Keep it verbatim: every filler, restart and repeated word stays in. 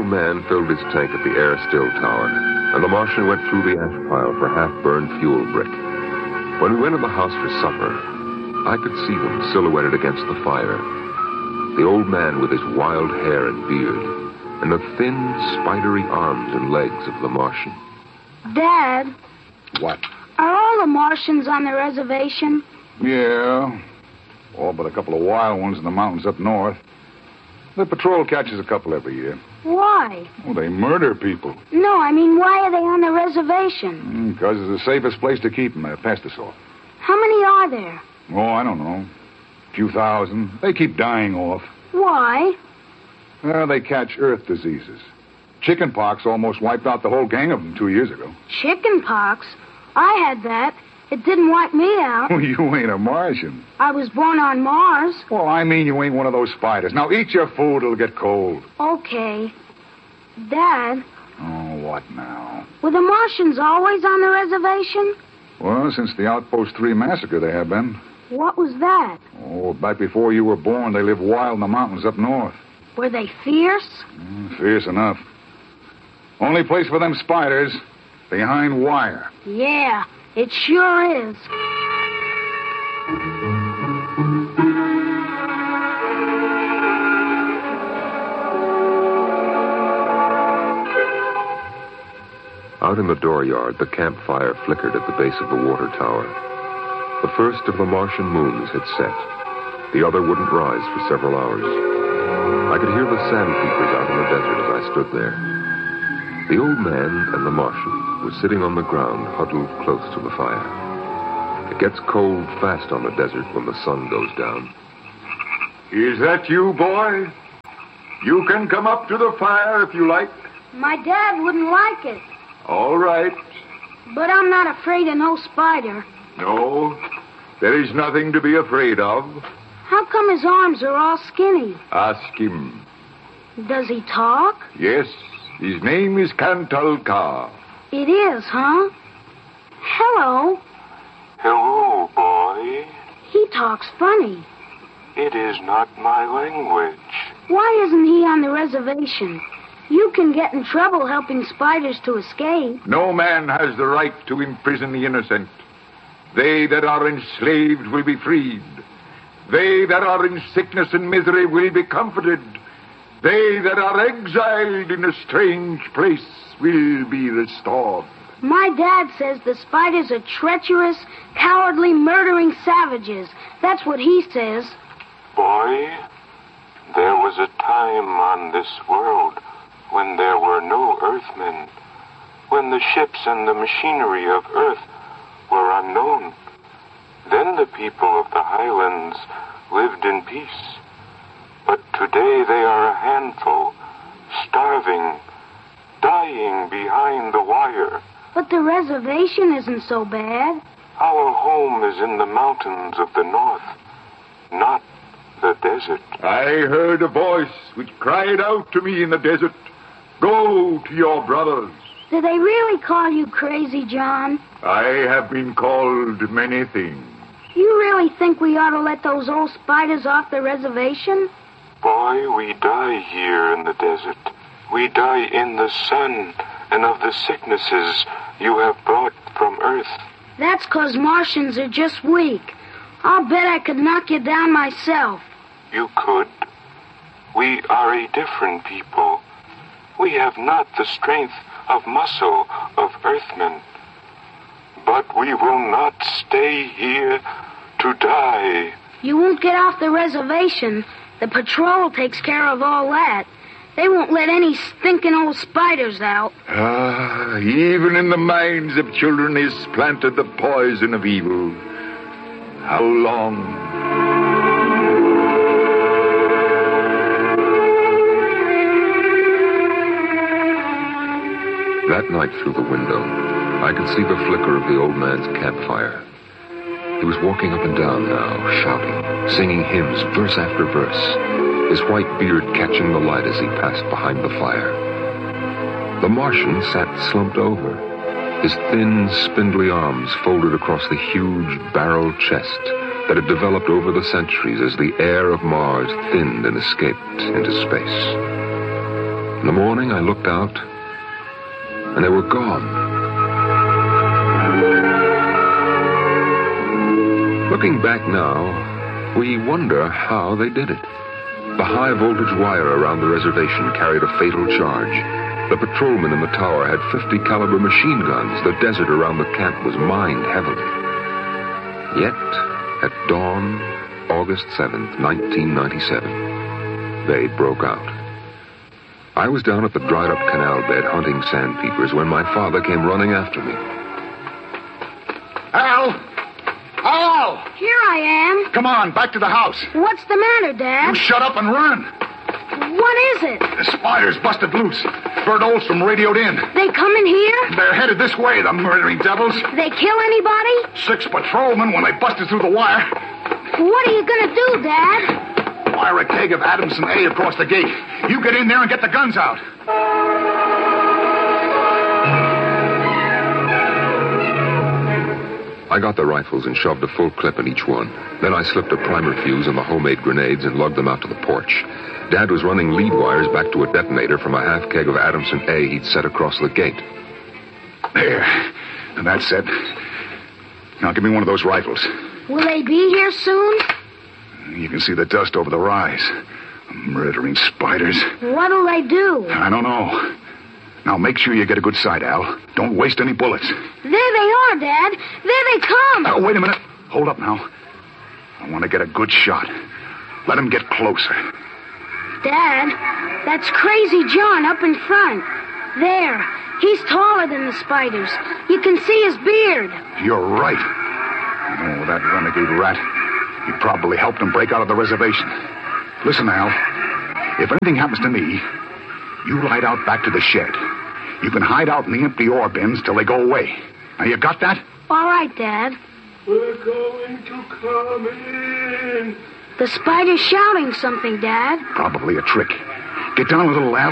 man filled his tank at the air still tower, and the Martian went through the ash pile for half-burned fuel brick. When we went in the house for supper, I could see them silhouetted against the fire. The old man with his wild hair and beard, and the thin, spidery arms and legs of the Martian. Dad? What? Are all the Martians on the reservation? Yeah. All but a couple of wild ones in the mountains up north. The patrol catches a couple every year. Why? Well, they murder people. No, I mean, why are they on the reservation? Because mm, it's the safest place to keep them. They'll pest us off. How many are there? Oh, I don't know. A few thousand. They keep dying off. Why? Well, they catch earth diseases. Chicken pox almost wiped out the whole gang of them two years ago. Chicken pox? I had that. It didn't wipe me out. Well, you ain't a Martian. I was born on Mars. Well, I mean you ain't one of those spiders. Now eat your food, it'll get cold. Okay. Dad? Oh, what now? Were the Martians always on the reservation? Well, since the Outpost three massacre, they have been. What was that? Oh, back before you were born, they lived wild in the mountains up north. Were they fierce? Mm, fierce enough. Only place for them spiders, behind wire. Yeah, it sure is. Out in the dooryard, the campfire flickered at the base of the water tower. The first of the Martian moons had set. The other wouldn't rise for several hours. I could hear the sandpeepers out in the desert as I stood there. The old man and the Martian were sitting on the ground, huddled close to the fire. It gets cold fast on the desert when the sun goes down. Is that you, boy? You can come up to the fire if you like. My dad wouldn't like it. All right. But I'm not afraid of no spider. No, there is nothing to be afraid of. How come his arms are all skinny? Ask him. Does he talk? Yes, his name is Kantalka. It is, huh? Hello. Hello, boy. He talks funny. It is not my language. Why isn't he on the reservation? You can get in trouble helping spiders to escape. No man has the right to imprison the innocent. They that are enslaved will be freed. They that are in sickness and misery will be comforted. They that are exiled in a strange place will be restored. My dad says the spiders are treacherous, cowardly, murdering savages. That's what he says. Boy, there was a time on this world when there were no Earthmen, when the ships and the machinery of Earth were unknown. Then the people of the highlands lived in peace. But today they are a handful, starving, dying behind the wire. But the reservation isn't so bad. Our home is in the mountains of the north, not the desert. I heard a voice which cried out to me in the desert, "Go to your brothers." Do they really call you crazy, John? I have been called many things. You really think we ought to let those old spiders off the reservation? Boy, we die here in the desert. We die in the sun and of the sicknesses you have brought from Earth. That's 'cause Martians are just weak. I'll bet I could knock you down myself. You could. We are a different people. We have not the strength of muscle of Earthmen. But we will not stay here to die. You won't get off the reservation. The patrol takes care of all that. They won't let any stinking old spiders out. Ah, even in the minds of children is planted the poison of evil. How long? That night through the window, I could see the flicker of the old man's campfire. He was walking up and down now, shouting, singing hymns, verse after verse, his white beard catching the light as he passed behind the fire. The Martian sat slumped over, his thin, spindly arms folded across the huge, barreled chest that had developed over the centuries as the air of Mars thinned and escaped into space. In the morning, I looked out, and they were gone. Looking back now, we wonder how they did it. The high-voltage wire around the reservation carried a fatal charge. The patrolmen in the tower had fifty caliber machine guns. The desert around the camp was mined heavily. Yet, at dawn, August seventh, nineteen ninety-seven, they broke out. I was down at the dried-up canal bed hunting sandpeepers when my father came running after me. Al! Al! Here I am. Come on, back to the house. What's the matter, Dad? You shut up and run. What is it? The spiders busted loose. Bert Olstrom radioed in. They come in here? They're headed this way, the murdering devils. They kill anybody? Six patrolmen when they busted through the wire. What are you gonna do, Dad? Wire a keg of Adamson A across the gate. You get in there and get the guns out. I got the rifles and shoved a full clip in each one. Then I slipped a primer fuse on the homemade grenades and lugged them out to the porch. Dad was running lead wires back to a detonator from a half keg of Adamson A he'd set across the gate. There. And that's it. Now give me one of those rifles. Will they be here soon? You can see the dust over the rise. Murdering spiders. What'll they do? I don't know. Now make sure you get a good sight, Al. Don't waste any bullets. There they are, Dad. There they come. Oh, wait a minute. Hold up now. I want to get a good shot. Let them get closer. Dad, that's Crazy John up in front. There. He's taller than the spiders. You can see his beard. You're right. Oh, that renegade rat. He probably helped them break out of the reservation. Listen, Al. If anything happens to me, you ride out back to the shed. You can hide out in the empty ore bins till they go away. Now, you got that? All right, Dad. We're going to come in. The spider's shouting something, Dad. Probably a trick. Get down a little, Al.